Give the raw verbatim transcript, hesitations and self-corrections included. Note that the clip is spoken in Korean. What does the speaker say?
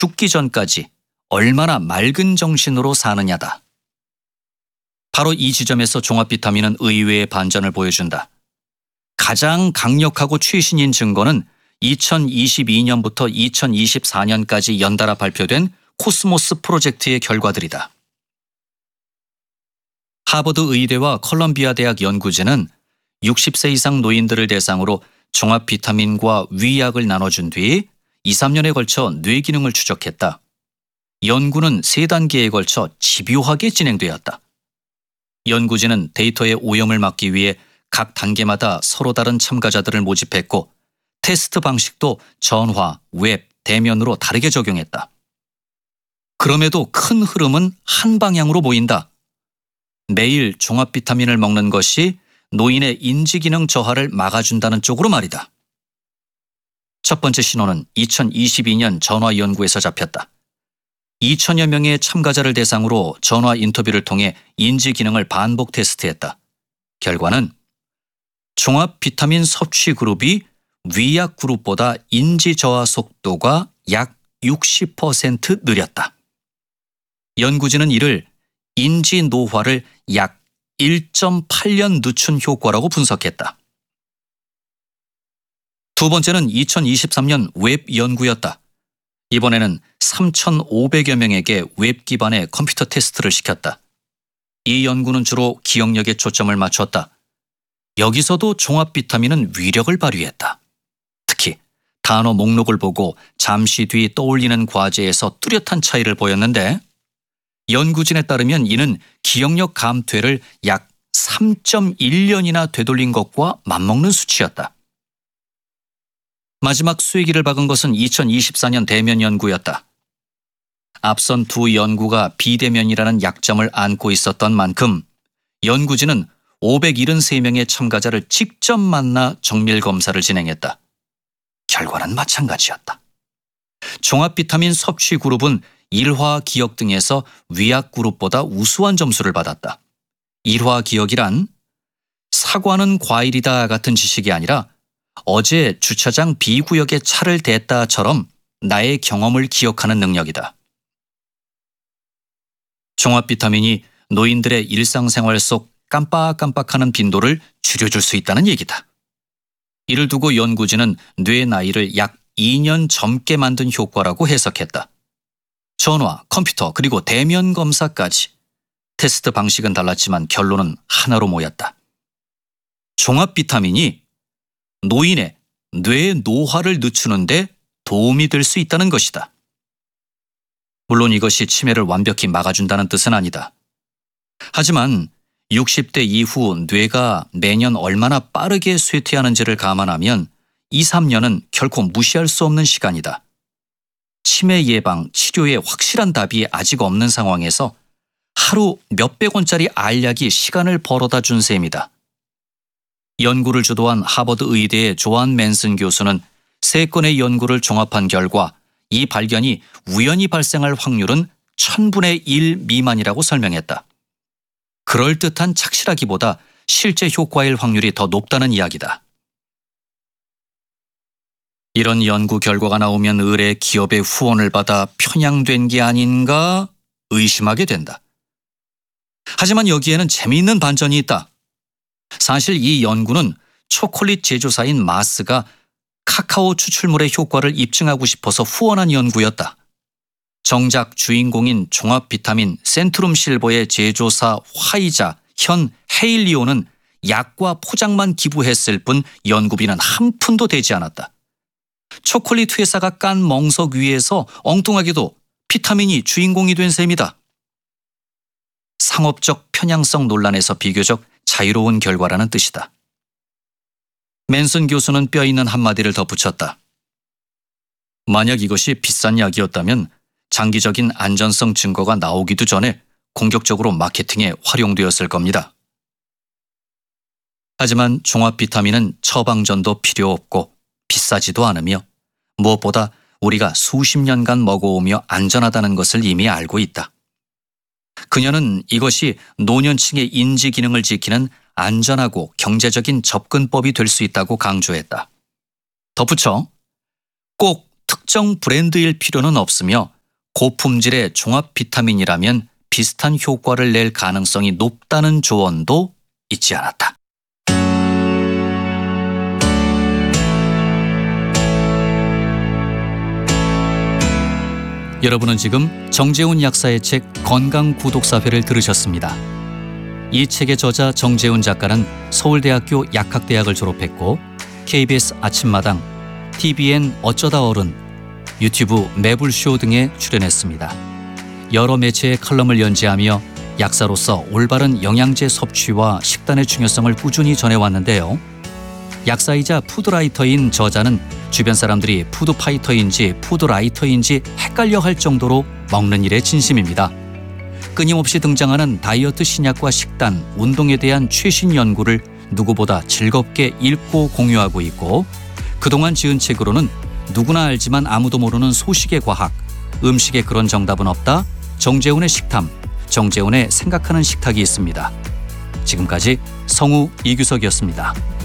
죽기 전까지 얼마나 맑은 정신으로 사느냐다. 바로 이 지점에서 종합비타민은 의외의 반전을 보여준다. 가장 강력하고 최신인 증거는 이천이십이 년부터 이천이십사 년까지 연달아 발표된 코스모스 프로젝트의 결과들이다. 하버드 의대와 컬럼비아 대학 연구진은 육십 세 이상 노인들을 대상으로 종합 비타민과 위약을 나눠준 뒤 이, 삼 년에 걸쳐 뇌 기능을 추적했다. 연구는 세 단계에 걸쳐 집요하게 진행되었다. 연구진은 데이터의 오염을 막기 위해 각 단계마다 서로 다른 참가자들을 모집했고 테스트 방식도 전화, 웹, 대면으로 다르게 적용했다. 그럼에도 큰 흐름은 한 방향으로 보인다. 매일 종합 비타민을 먹는 것이 노인의 인지기능 저하를 막아준다는 쪽으로 말이다. 첫 번째 신호는 이천이십이 년 전화 연구에서 잡혔다. 이천여 명의 참가자를 대상으로 전화 인터뷰를 통해 인지기능을 반복 테스트했다. 결과는 종합 비타민 섭취 그룹이 위약 그룹보다 인지 저하 속도가 약 육십 퍼센트 느렸다. 연구진은 이를 인지 노화를 약 일 점 팔 년 늦춘 효과라고 분석했다. 두 번째는 이천이십삼 년 웹 연구였다. 이번에는 삼천오백여 명에게 웹 기반의 컴퓨터 테스트를 시켰다. 이 연구는 주로 기억력에 초점을 맞췄다. 여기서도 종합 비타민은 위력을 발휘했다. 특히 단어 목록을 보고 잠시 뒤 떠올리는 과제에서 뚜렷한 차이를 보였는데 연구진에 따르면 이는 기억력 감퇴를 약 삼 점 일 년이나 되돌린 것과 맞먹는 수치였다. 마지막 쐐기를 박은 것은 이천이십사 년 대면 연구였다. 앞선 두 연구가 비대면이라는 약점을 안고 있었던 만큼 연구진은 오백칠십삼 명의 참가자를 직접 만나 정밀 검사를 진행했다. 결과는 마찬가지였다. 종합 비타민 섭취 그룹은 일화 기억 등에서 위약 그룹보다 우수한 점수를 받았다. 일화 기억이란 사과는 과일이다 같은 지식이 아니라 어제 주차장 B구역에 차를 댔다처럼 나의 경험을 기억하는 능력이다. 종합 비타민이 노인들의 일상생활 속 깜빡깜빡하는 빈도를 줄여줄 수 있다는 얘기다. 이를 두고 연구진은 뇌 나이를 약 이 년 젊게 만든 효과라고 해석했다. 전화, 컴퓨터 그리고 대면 검사까지 테스트 방식은 달랐지만 결론은 하나로 모였다. 종합 비타민이 노인의 뇌 노화를 늦추는 데 도움이 될 수 있다는 것이다. 물론 이것이 치매를 완벽히 막아준다는 뜻은 아니다. 하지만 육십 대 이후 뇌가 매년 얼마나 빠르게 쇠퇴하는지를 감안하면 이, 삼 년은 결코 무시할 수 없는 시간이다. 치매 예방, 치료에 확실한 답이 아직 없는 상황에서 하루 몇백 원짜리 알약이 시간을 벌어다 준 셈이다. 연구를 주도한 하버드 의대의 조한 맨슨 교수는 세 건의 연구를 종합한 결과 이 발견이 우연히 발생할 확률은 천분의 일 미만이라고 설명했다. 그럴듯한 착실하기보다 실제 효과일 확률이 더 높다는 이야기다. 이런 연구 결과가 나오면 의뢰 기업의 후원을 받아 편향된 게 아닌가 의심하게 된다. 하지만 여기에는 재미있는 반전이 있다. 사실 이 연구는 초콜릿 제조사인 마스가 카카오 추출물의 효과를 입증하고 싶어서 후원한 연구였다. 정작 주인공인 종합 비타민 센트룸 실버의 제조사 화이자 현 헤일리오는 약과 포장만 기부했을 뿐 연구비는 한 푼도 되지 않았다. 초콜릿 회사가 깐 멍석 위에서 엉뚱하게도 비타민이 주인공이 된 셈이다. 상업적 편향성 논란에서 비교적 자유로운 결과라는 뜻이다. 맨슨 교수는 뼈 있는 한마디를 덧붙였다. 만약 이것이 비싼 약이었다면 장기적인 안전성 증거가 나오기도 전에 공격적으로 마케팅에 활용되었을 겁니다. 하지만 종합 비타민은 처방전도 필요 없고 비싸지도 않으며 무엇보다 우리가 수십 년간 먹어오며 안전하다는 것을 이미 알고 있다. 그녀는 이것이 노년층의 인지 기능을 지키는 안전하고 경제적인 접근법이 될 수 있다고 강조했다. 덧붙여 꼭 특정 브랜드일 필요는 없으며 고품질의 종합 비타민이라면 비슷한 효과를 낼 가능성이 높다는 조언도 잊지 않았다. 여러분은 지금 정재훈 약사의 책 건강구독사회를 들으셨습니다. 이 책의 저자 정재훈 작가는 서울대학교 약학대학을 졸업했고 케이비에스 아침마당, 티비엔 어쩌다 어른, 유튜브 매불쇼 등에 출연했습니다. 여러 매체의 칼럼을 연재하며 약사로서 올바른 영양제 섭취와 식단의 중요성을 꾸준히 전해왔는데요. 약사이자 푸드라이터인 저자는 주변 사람들이 푸드파이터인지 푸드라이터인지 헷갈려 할 정도로 먹는 일에 진심입니다. 끊임없이 등장하는 다이어트 신약과 식단, 운동에 대한 최신 연구를 누구보다 즐겁게 읽고 공유하고 있고 그동안 지은 책으로는 누구나 알지만 아무도 모르는 소식의 과학, 음식에 그런 정답은 없다, 정재훈의 식탐, 정재훈의 생각하는 식탁이 있습니다. 지금까지 성우 이규석이었습니다.